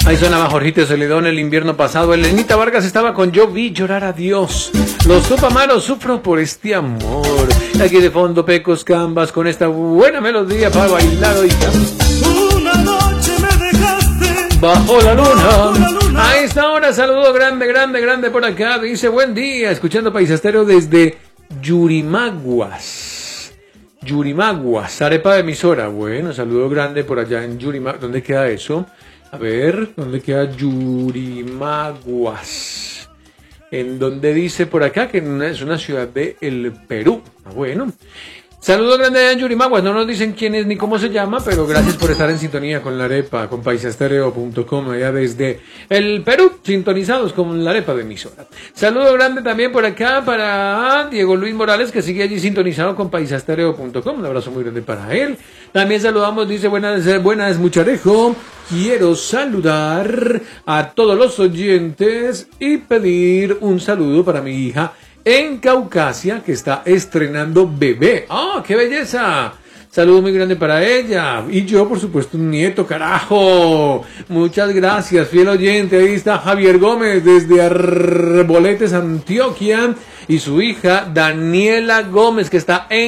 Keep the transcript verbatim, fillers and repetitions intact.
Ahí sonaba Jorgito Celedón el invierno pasado. Elenita Vargas estaba con Yo vi llorar a Dios. Los Tupamaros sufro por este amor. Aquí de fondo Pecos Cambas con esta buena melodía para bailar hoy. Una noche me dejaste bajo la luna. bajo la luna. A esta hora saludo grande, grande, grande por acá. Dice buen día, escuchando Paisastero desde Yurimaguas. Yurimaguas, arepa de emisora. Bueno, saludo grande por allá en Yurimaguas. ¿Dónde queda eso? A ver, ¿dónde queda Yurimaguas? En donde dice por acá que es una ciudad de el Perú. Ah, bueno. Saludos grandes allá en Yurimaguas. No nos dicen quién es ni cómo se llama, pero gracias por estar en sintonía con la arepa, con paisastereo punto com, allá desde el Perú, sintonizados con la arepa de emisora. Saludo grande también por acá para Diego Luis Morales, que sigue allí sintonizado con paisastereo punto com. Un abrazo muy grande para él. También saludamos, dice buenas, buenas Mucharejo. Quiero saludar a todos los oyentes y pedir un saludo para mi hija en Caucasia, que está estrenando bebé. ¡Oh, qué belleza! Saludo muy grande para ella. Y yo, por supuesto, un nieto, carajo. Muchas gracias, fiel oyente. Ahí está Javier Gómez desde Arboletes, Antioquia. Y su hija, Daniela Gómez, que está en